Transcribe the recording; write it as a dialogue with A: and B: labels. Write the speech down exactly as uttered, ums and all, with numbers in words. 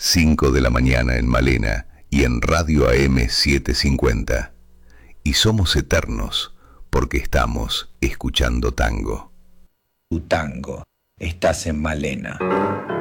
A: cinco de la mañana en Malena y en Radio A M setecientos cincuenta. Y somos eternos porque estamos escuchando tango.
B: Tu tango, estás en Malena.